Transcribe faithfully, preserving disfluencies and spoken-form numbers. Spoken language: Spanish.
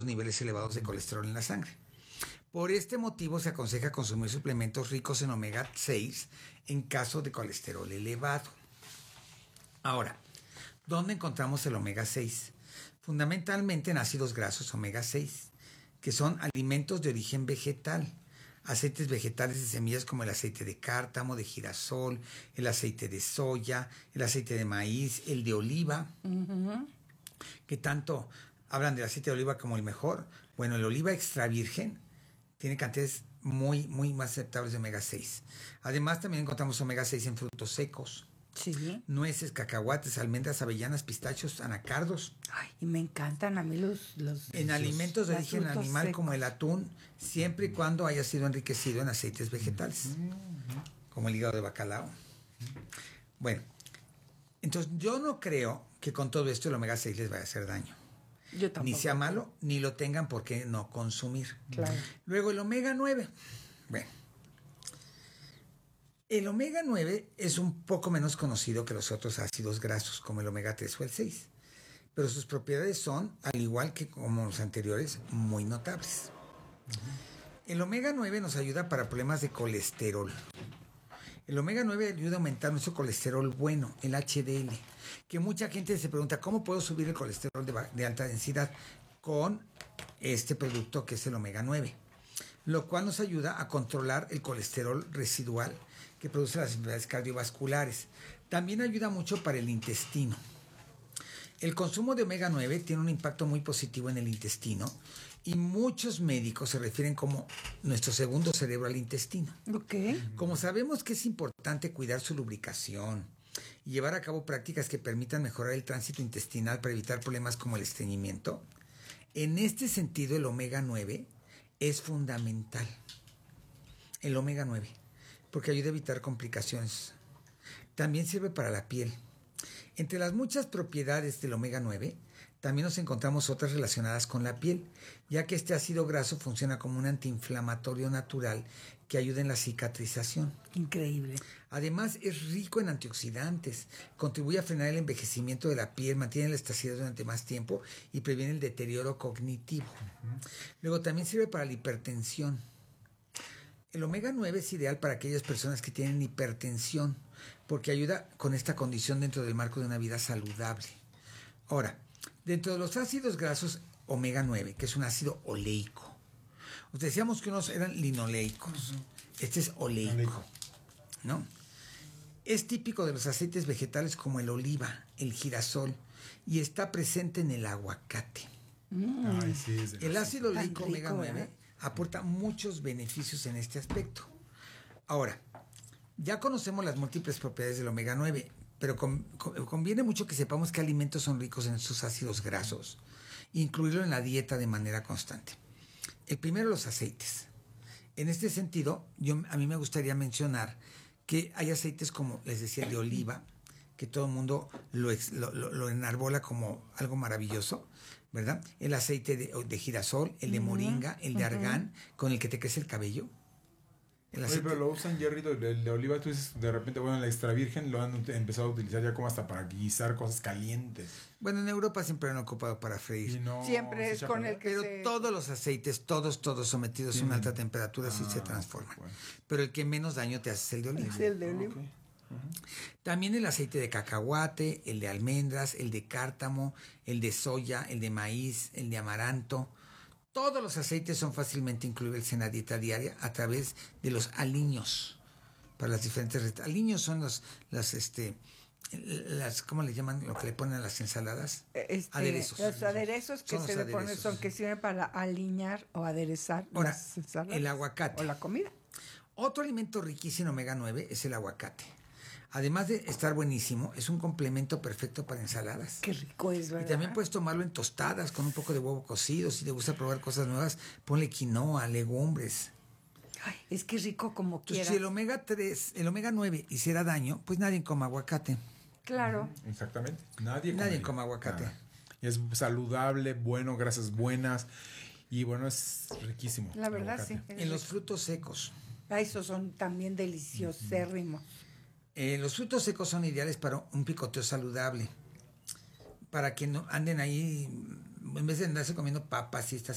niveles elevados de colesterol en la sangre. Por este motivo se aconseja consumir suplementos ricos en omega seis en caso de colesterol elevado. Ahora, ¿dónde encontramos el omega seis? Fundamentalmente en ácidos grasos omega seis, que son alimentos de origen vegetal, aceites vegetales de semillas como el aceite de cártamo, de girasol, el aceite de soya, el aceite de maíz, el de oliva, uh-huh. que tanto hablan del aceite de oliva como el mejor. Bueno, el oliva extra virgen tiene cantidades muy, muy más aceptables de omega seis. Además, también encontramos omega seis en frutos secos. Sí. Nueces, cacahuates, almendras, avellanas, pistachos, anacardos. Ay, y me encantan a mí los... los en los, alimentos de origen animal secos. Como el atún, siempre y cuando haya sido enriquecido en aceites vegetales, uh-huh. como el hígado de bacalao. Uh-huh. Bueno, entonces yo no creo que con todo esto el omega seis les vaya a hacer daño. Yo tampoco. Ni sea malo, ni lo tengan por qué no consumir. Claro. Luego el omega nueve. Bueno, el omega nueve es un poco menos conocido que los otros ácidos grasos, como el omega tres o el seis. Pero sus propiedades son, al igual que como los anteriores, muy notables. Uh-huh. El omega nueve nos ayuda para problemas de colesterol. El omega nueve ayuda a aumentar nuestro colesterol bueno, el H D L, que mucha gente se pregunta, ¿cómo puedo subir el colesterol de, de alta densidad? Con este producto que es el omega nueve, lo cual nos ayuda a controlar el colesterol residual que produce las enfermedades cardiovasculares. También ayuda mucho para el intestino. El consumo de omega nueve tiene un impacto muy positivo en el intestino y muchos médicos se refieren como nuestro segundo cerebro al intestino. Okay. Como sabemos que es importante cuidar su lubricación y llevar a cabo prácticas que permitan mejorar el tránsito intestinal para evitar problemas como el estreñimiento, en este sentido el omega nueve es fundamental. El omega nueve, porque ayuda a evitar complicaciones. También sirve para la piel. Entre las muchas propiedades del omega nueve, también nos encontramos otras relacionadas con la piel, ya que este ácido graso funciona como un antiinflamatorio natural que ayuda en la cicatrización. Increíble. Además, es rico en antioxidantes, contribuye a frenar el envejecimiento de la piel, mantiene la elasticidad durante más tiempo y previene el deterioro cognitivo. Uh-huh. Luego también sirve para la hipertensión. El omega nueve es ideal para aquellas personas que tienen hipertensión, porque ayuda con esta condición dentro del marco de una vida saludable. Ahora, dentro de los ácidos grasos omega nueve, que es un ácido oleico, os decíamos que unos eran linoleicos, uh-huh. este es oleico, oleico, ¿no? Es típico de los aceites vegetales como el oliva, el girasol, y está presente en el aguacate. Mm. Ay, sí, es el ácido oleico rico, omega nueve ¿eh? aporta muchos beneficios en este aspecto. Ahora, ya conocemos las múltiples propiedades del omega nueve, pero con, con, conviene mucho que sepamos qué alimentos son ricos en sus ácidos grasos, incluirlo en la dieta de manera constante. El primero, los aceites. En este sentido, yo, a mí me gustaría mencionar que hay aceites como, les decía, el de oliva, que todo el mundo lo, lo, lo, lo enarbola como algo maravilloso, ¿verdad? El aceite de, de girasol, el de moringa, el de argán, uh-huh. con el que te crece el cabello. El aceite... Oye, pero lo usan, Jerry, el de oliva, tú dices, de repente, bueno, la extra virgen lo han empezado a utilizar ya como hasta para guisar cosas calientes. Bueno, en Europa siempre lo han ocupado para freír. No, siempre es con el que Pero se... todos los aceites, todos, todos sometidos sí. a una alta temperatura, ah, sí se transforman. Bueno. Pero el que menos daño te hace es el de oliva. Es el de oliva. Okay. Uh-huh. También el aceite de cacahuate, el de almendras, el de cártamo, el de soya, el de maíz, el de amaranto. Todos los aceites son fácilmente incluibles en la dieta diaria a través de los aliños para las diferentes recetas. Aliños son los, las, este, las, ¿cómo le llaman lo que le ponen a las ensaladas? Este, aderezos. Los aderezos que son se le ponen son que sirven para aliñar o aderezar Ahora, las ensaladas. El aguacate. O la comida. Otro alimento riquísimo en omega nueve es el aguacate. Además de estar buenísimo, es un complemento perfecto para ensaladas. Qué rico es, ¿verdad? Y también puedes tomarlo en tostadas con un poco de huevo cocido. Si te gusta probar cosas nuevas, ponle quinoa, legumbres. Ay, es que rico como Entonces, quieras. si el omega tres, el omega nueve hiciera daño, pues nadie come aguacate. Claro. Uh-huh. Exactamente. Nadie come, nadie come aguacate. Nada. Es saludable, bueno, grasas buenas. Y bueno, es riquísimo. La verdad, sí. En rico. Los frutos secos. Ah, esos son también deliciosérrimos. Eh, los frutos secos son ideales para un picoteo saludable, para que no anden ahí, en vez de andarse comiendo papas y estas